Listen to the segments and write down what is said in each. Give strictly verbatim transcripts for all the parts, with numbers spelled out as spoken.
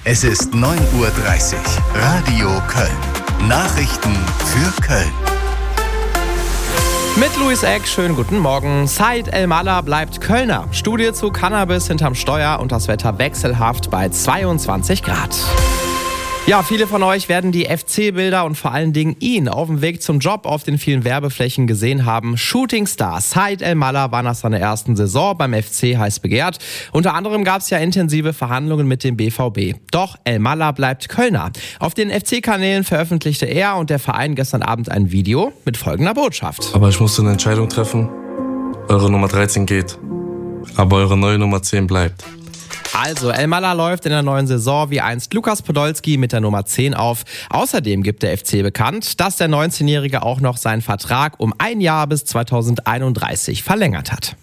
Es ist neun Uhr dreißig. Radio Köln. Nachrichten für Köln. Mit Luis Eck, schönen guten Morgen. Said El-Mallah bleibt Kölner. Studie zu Cannabis hinterm Steuer und das Wetter wechselhaft bei zweiundzwanzig Grad. Ja, viele von euch werden die F C-Bilder und vor allen Dingen ihn auf dem Weg zum Job auf den vielen Werbeflächen gesehen haben. Shootingstar Said El-Mallah war nach seiner ersten Saison beim F C heiß begehrt. Unter anderem gab es ja intensive Verhandlungen mit dem B V B. Doch El-Mallah bleibt Kölner. Auf den F C-Kanälen veröffentlichte er und der Verein gestern Abend ein Video mit folgender Botschaft. Aber ich musste eine Entscheidung treffen. Eure Nummer dreizehn geht, aber eure neue Nummer zehn bleibt. Also, El-Mallah läuft in der neuen Saison wie einst Lukas Podolski mit der Nummer zehn auf. Außerdem gibt der F C bekannt, dass der neunzehnjährige auch noch seinen Vertrag um ein Jahr bis zweitausendeinunddreißig verlängert hat.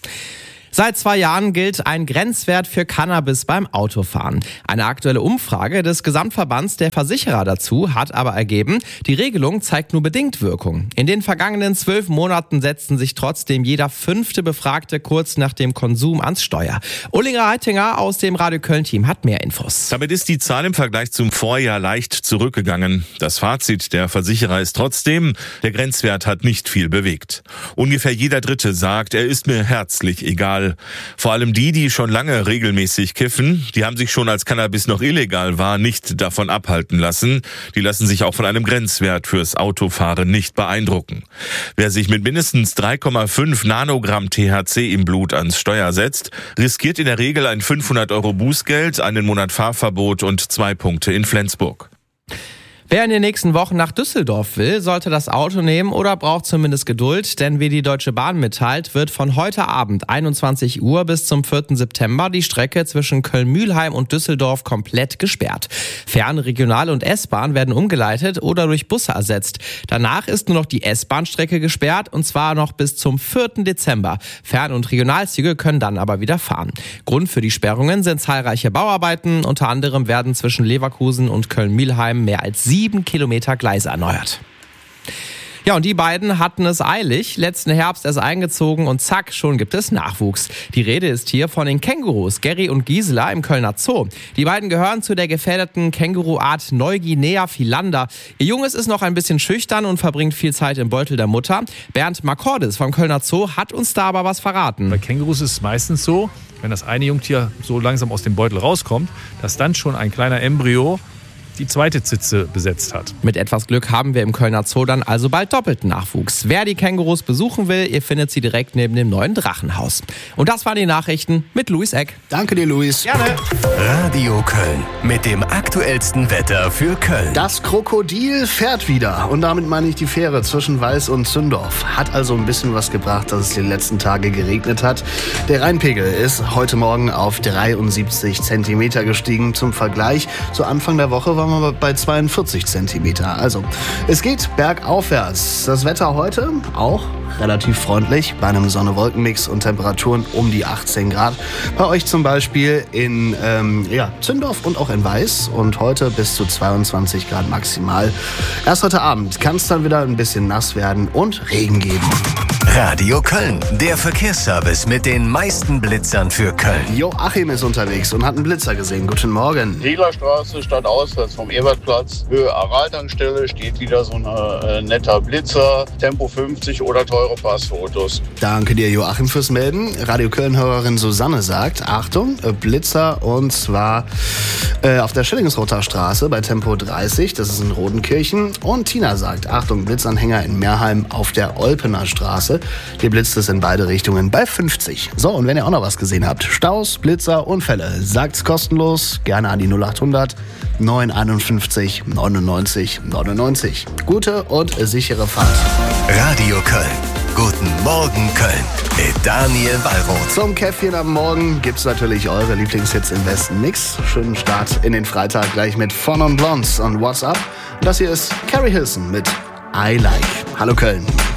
Seit zwei Jahren gilt ein Grenzwert für Cannabis beim Autofahren. Eine aktuelle Umfrage des Gesamtverbands der Versicherer dazu hat aber ergeben, die Regelung zeigt nur bedingt Wirkung. In den vergangenen zwölf Monaten setzten sich trotzdem jeder fünfte Befragte kurz nach dem Konsum ans Steuer. Ullinger Reitinger aus dem Radio Köln-Team hat mehr Infos. Damit ist die Zahl im Vergleich zum Vorjahr leicht zurückgegangen. Das Fazit der Versicherer ist trotzdem, der Grenzwert hat nicht viel bewegt. Ungefähr jeder Dritte sagt, er ist mir herzlich egal. Vor allem die, die schon lange regelmäßig kiffen, die haben sich schon, als Cannabis noch illegal war, nicht davon abhalten lassen. Die lassen sich auch von einem Grenzwert fürs Autofahren nicht beeindrucken. Wer sich mit mindestens drei Komma fünf Nanogramm T H C im Blut ans Steuer setzt, riskiert in der Regel ein fünfhundert Euro Bußgeld, einen Monat Fahrverbot und zwei Punkte in Flensburg. Wer in den nächsten Wochen nach Düsseldorf will, sollte das Auto nehmen oder braucht zumindest Geduld, denn wie die Deutsche Bahn mitteilt, wird von heute Abend einundzwanzig Uhr bis zum vierten September die Strecke zwischen Köln-Mühlheim und Düsseldorf komplett gesperrt. Fern-, Regional- und S-Bahn werden umgeleitet oder durch Busse ersetzt. Danach ist nur noch die S-Bahn-Strecke gesperrt und zwar noch bis zum vierten Dezember. Fern- und Regionalzüge können dann aber wieder fahren. Grund für die Sperrungen sind zahlreiche Bauarbeiten. Unter anderem werden zwischen Leverkusen und Köln-Mühlheim mehr als sieben Kilometer Gleise erneuert. Ja, und die beiden hatten es eilig. Letzten Herbst erst eingezogen und zack, schon gibt es Nachwuchs. Die Rede ist hier von den Kängurus, Gary und Gisela im Kölner Zoo. Die beiden gehören zu der gefährdeten Känguruart Neuguinea filanda. Ihr Junges ist noch ein bisschen schüchtern und verbringt viel Zeit im Beutel der Mutter. Bernd Makordis vom Kölner Zoo hat uns da aber was verraten. Bei Kängurus ist es meistens so, wenn das eine Jungtier so langsam aus dem Beutel rauskommt, dass dann schon ein kleiner Embryo die zweite Zitze besetzt hat. Mit etwas Glück haben wir im Kölner Zoo dann also bald doppelten Nachwuchs. Wer die Kängurus besuchen will, ihr findet sie direkt neben dem neuen Drachenhaus. Und das waren die Nachrichten mit Luis Eck. Danke dir, Luis. Gerne. Radio Köln mit dem aktuellsten Wetter für Köln. Das Krokodil fährt wieder. Und damit meine ich die Fähre zwischen Weiß und Zündorf. Hat also ein bisschen was gebracht, dass es die letzten Tage geregnet hat. Der Rheinpegel ist heute Morgen auf dreiundsiebzig Zentimeter gestiegen. Zum Vergleich, zu Anfang der Woche waren wir bei zweiundvierzig Zentimeter. Also, es geht bergaufwärts. Das Wetter heute auch relativ freundlich, bei einem Sonne-Wolken-Mix und Temperaturen um die achtzehn Grad. Bei euch zum Beispiel in ähm, ja, Zündorf und auch in Weiß und heute bis zu zweiundzwanzig Grad maximal. Erst heute Abend kann es dann wieder ein bisschen nass werden und Regen geben. Radio Köln, der Verkehrsservice mit den meisten Blitzern für Köln. Joachim ist unterwegs und hat einen Blitzer gesehen. Guten Morgen. Hehlerstraße statt auswärts vom Ebertplatz. Höhe Araltankstelle steht wieder so ein äh, netter Blitzer. Tempo fünfzig oder teure Passfotos. Danke dir, Joachim, fürs Melden. Radio Köln-Hörerin Susanne sagt, Achtung, Blitzer und zwar äh, auf der Schillingsroter Straße bei Tempo dreißig. Das ist in Rodenkirchen. Und Tina sagt, Achtung, Blitzanhänger in Meerheim auf der Olpener Straße. Hier blitzt es in beide Richtungen bei fünfzig. So, und wenn ihr auch noch was gesehen habt, Staus, Blitzer, Unfälle, sagt's kostenlos, gerne an die null achthundert neun einundfünfzig neunundneunzig neunundneunzig. Gute und sichere Fahrt. Radio Köln. Guten Morgen Köln mit Daniel Wallroth. Zum Käffchen am Morgen gibt's natürlich eure Lieblingshits im Westen Mix. Schönen Start in den Freitag gleich mit Fun on Blondes und What's Up. Das hier ist Carrie Hilson mit I Like. Hallo Köln.